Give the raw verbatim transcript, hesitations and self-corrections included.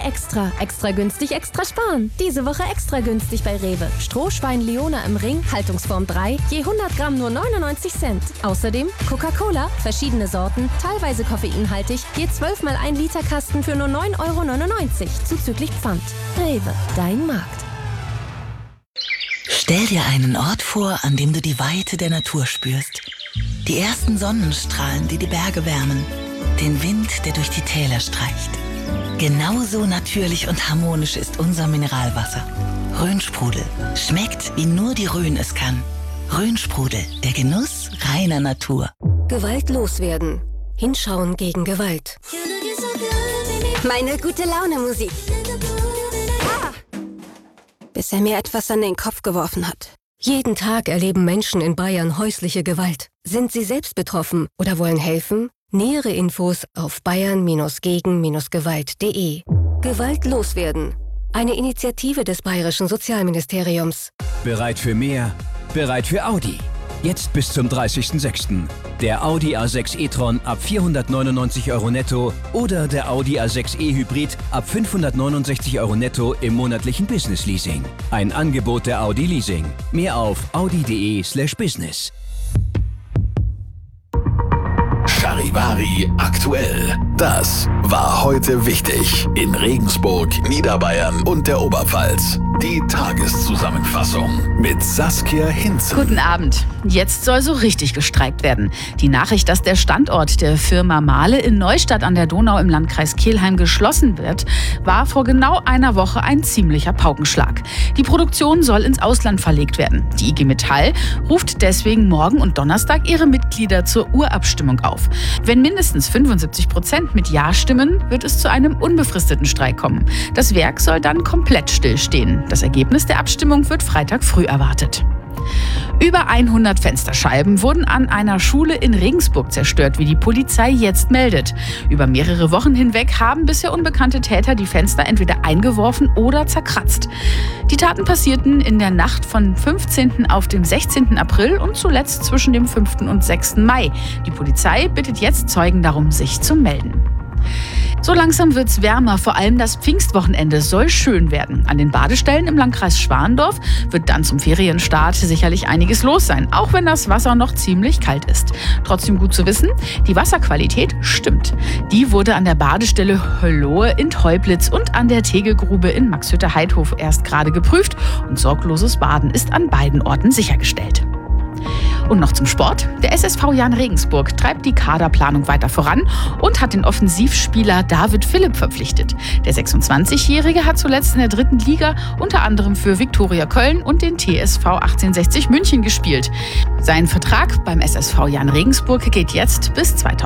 Extra. Extra günstig, extra sparen. Diese Woche extra günstig bei Rewe. Strohschwein Leona im Ring, Haltungsform drei, je hundert Gramm nur neunundneunzig Cent. Außerdem Coca-Cola, verschiedene Sorten, teilweise koffeinhaltig, je zwölf mal ein Liter Kasten für nur neun Euro neunundneunzig, zuzüglich Pfand. Rewe, dein Markt. Stell dir einen Ort vor, an dem du die Weite der Natur spürst. Die ersten Sonnenstrahlen, die die Berge wärmen. Den Wind, der durch die Täler streicht. Genauso natürlich und harmonisch ist unser Mineralwasser. Rhönsprudel. Schmeckt, wie nur die Rhön es kann. Rhönsprudel, der Genuss reiner Natur. Gewalt loswerden. Hinschauen gegen Gewalt. Meine Gute-Laune-Musik. Ah. Bis er mir etwas an den Kopf geworfen hat. Jeden Tag erleben Menschen in Bayern häusliche Gewalt. Sind sie selbst betroffen oder wollen helfen? Nähere Infos auf bayern gegen gewalt punkt de. Gewalt loswerden. Eine Initiative des Bayerischen Sozialministeriums. Bereit für mehr? Bereit für Audi. Jetzt bis zum dreißigsten sechsten Der Audi A sechs e-tron ab vierhundertneunundneunzig Euro netto oder der Audi A sechs e-Hybrid ab fünfhundertneunundsechzig Euro netto im monatlichen Business-Leasing. Ein Angebot der Audi Leasing. Mehr auf audi punkt de slash business. Charivari aktuell. Das war heute wichtig in Regensburg, Niederbayern und der Oberpfalz. Die Tageszusammenfassung mit Saskia Hinze. Guten Abend. Jetzt soll so richtig gestreikt werden. Die Nachricht, dass der Standort der Firma Mahle in Neustadt an der Donau im Landkreis Kelheim geschlossen wird, war vor genau einer Woche ein ziemlicher Paukenschlag. Die Produktion soll ins Ausland verlegt werden. Die I G Metall ruft deswegen morgen und Donnerstag ihre Mitglieder zur Urabstimmung auf. Wenn mindestens fünfundsiebzig Prozent mit Ja stimmen, wird es zu einem unbefristeten Streik kommen. Das Werk soll dann komplett stillstehen. Das Ergebnis der Abstimmung wird Freitag früh erwartet. Über hundert Fensterscheiben wurden an einer Schule in Regensburg zerstört, wie die Polizei jetzt meldet. Über mehrere Wochen hinweg haben bisher unbekannte Täter die Fenster entweder eingeworfen oder zerkratzt. Die Taten passierten in der Nacht von fünfzehnten auf den sechzehnten April und zuletzt zwischen dem fünften und sechsten Mai. Die Polizei bittet jetzt Zeugen darum, sich zu melden. So langsam wird's wärmer, vor allem das Pfingstwochenende soll schön werden. An den Badestellen im Landkreis Schwandorf wird dann zum Ferienstart sicherlich einiges los sein, auch wenn das Wasser noch ziemlich kalt ist. Trotzdem gut zu wissen, die Wasserqualität stimmt. Die wurde an der Badestelle Höllohe in Teublitz und an der Tegelgrube in Maxhütte-Heidhof erst gerade geprüft und sorgloses Baden ist an beiden Orten sichergestellt. Und noch zum Sport. Der S S V Jan Regensburg treibt die Kaderplanung weiter voran und hat den Offensivspieler David Philipp verpflichtet. Der sechsundzwanzigjährige hat zuletzt in der dritten Liga unter anderem für Viktoria Köln und den T S V achtzehnhundertsechzig München gespielt. Sein Vertrag beim S S V Jan Regensburg geht jetzt bis zweitausendachtundzwanzig.